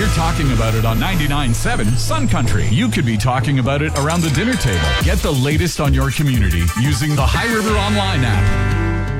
talking about it on 99.7 Sun Country. You could be talking about it around the dinner table. Get the latest on your community using the High River Online app.